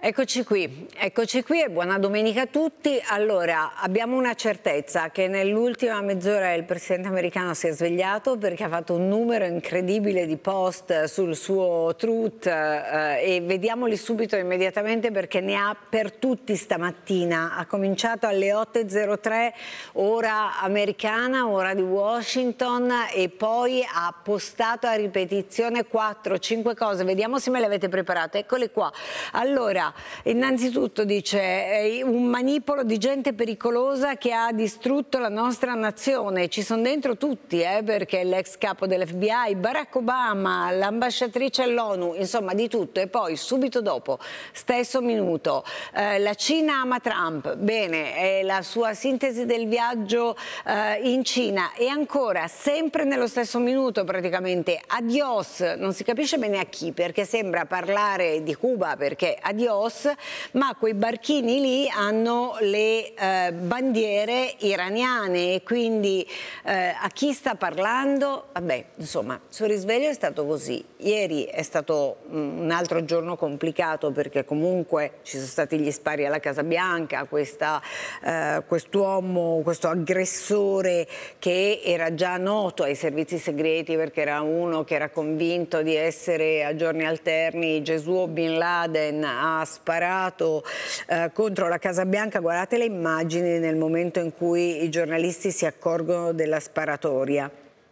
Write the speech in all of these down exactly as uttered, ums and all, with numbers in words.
Eccoci qui, eccoci qui e buona domenica a tutti. Allora, abbiamo una certezza che nell'ultima mezz'ora il presidente americano si è svegliato perché ha fatto un numero incredibile di post sul suo Truth eh, e vediamoli subito immediatamente perché ne ha per tutti stamattina. Ha cominciato alle otto e zero tre ora americana, ora di Washington, e poi ha postato a ripetizione quattro cinque cose. Vediamo se me le avete preparate, eccole qua. Allora, innanzitutto dice eh, un manipolo di gente pericolosa che ha distrutto la nostra nazione. Ci sono dentro tutti, eh, perché l'ex capo dell'F B I, Barack Obama, l'ambasciatrice all'ONU, insomma di tutto. E poi subito dopo, stesso minuto, eh, la Cina ama Trump, bene, è la sua sintesi del viaggio eh, in Cina. E ancora, sempre nello stesso minuto praticamente, adios, non si capisce bene a chi, perché sembra parlare di Cuba, perché adios, ma quei barchini lì hanno le eh, bandiere iraniane e quindi eh, a chi sta parlando? Vabbè, insomma, il suo risveglio è stato così. Ieri è stato mm, un altro giorno complicato perché comunque ci sono stati gli spari alla Casa Bianca, questa, eh, quest'uomo, questo aggressore che era già noto ai servizi segreti perché era uno che era convinto di essere a giorni alterni Gesù Bin Laden, ha sparato eh, contro la Casa Bianca. Guardate le immagini nel momento in cui i giornalisti si accorgono della sparatoria.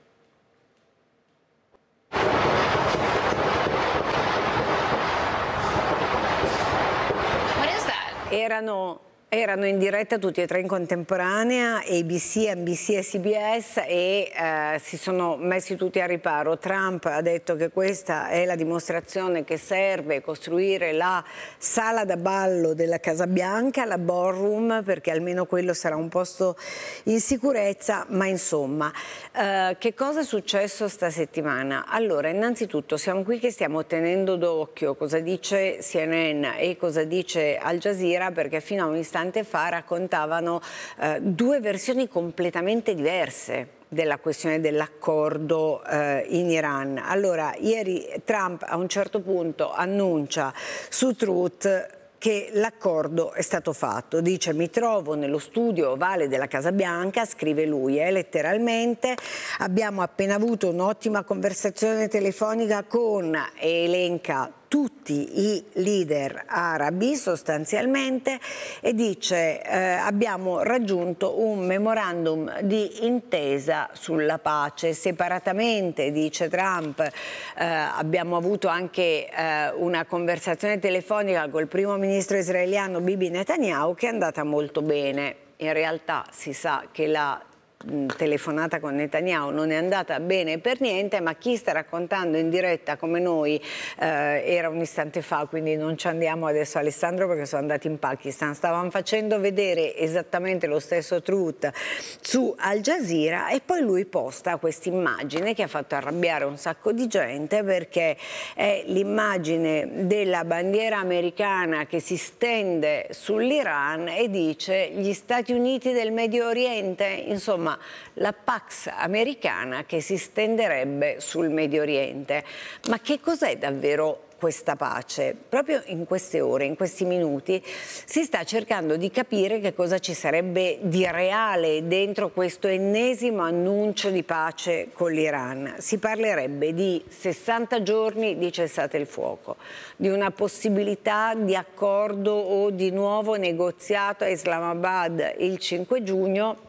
Erano... Erano in diretta tutti e tre in contemporanea, A B C, N B C e C B S, e eh, si sono messi tutti a riparo. Trump ha detto che questa è la dimostrazione che serve costruire la sala da ballo della Casa Bianca, la ballroom, perché almeno quello sarà un posto in sicurezza. Ma insomma, eh, che cosa è successo sta settimana? Allora, innanzitutto siamo qui che stiamo tenendo d'occhio cosa dice C N N e cosa dice Al Jazeera, perché fino a un istante fa raccontavano eh, due versioni completamente diverse della questione dell'accordo eh, in Iran. Allora, ieri Trump a un certo punto annuncia su Truth che l'accordo è stato fatto. Dice: mi trovo nello studio ovale della Casa Bianca, scrive lui, eh, letteralmente, abbiamo appena avuto un'ottima conversazione telefonica con, e elenca tutti i leader arabi sostanzialmente, e dice eh, abbiamo raggiunto un memorandum di intesa sulla pace. Separatamente, dice Trump, eh, abbiamo avuto anche eh, una conversazione telefonica col primo ministro israeliano Bibi Netanyahu che è andata molto bene. In realtà si sa che la telefonata con Netanyahu non è andata bene per niente, ma chi sta raccontando in diretta come noi eh, era un istante fa, quindi non ci andiamo adesso, Alessandro, perché sono andati in Pakistan, stavano facendo vedere esattamente lo stesso Truth su Al Jazeera, e poi lui posta questa immagine che ha fatto arrabbiare un sacco di gente, perché è l'immagine della bandiera americana che si stende sull'Iran e dice gli Stati Uniti del Medio Oriente, insomma la Pax americana che si stenderebbe sul Medio Oriente. Ma che cos'è davvero questa pace? Proprio in queste ore, in questi minuti, si sta cercando di capire che cosa ci sarebbe di reale dentro questo ennesimo annuncio di pace con l'Iran. Si parlerebbe di sessanta giorni di cessate il fuoco, di una possibilità di accordo o di nuovo negoziato a Islamabad il cinque giugno.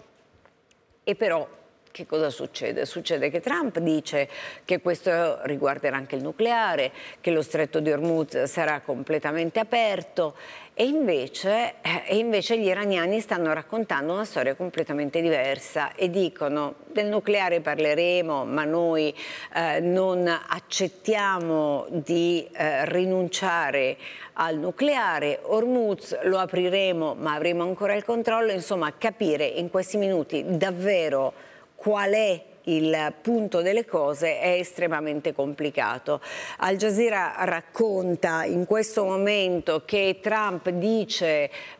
E però che cosa succede? Succede che Trump dice che questo riguarderà anche il nucleare, che lo stretto di Hormuz sarà completamente aperto, e invece, eh, e invece gli iraniani stanno raccontando una storia completamente diversa e dicono: del nucleare parleremo, ma noi eh, non accettiamo di eh, rinunciare al nucleare, Hormuz lo apriremo ma avremo ancora il controllo. Insomma, capire in questi minuti davvero qual è il punto delle cose è estremamente complicato. Al Jazeera racconta in questo momento che Trump dice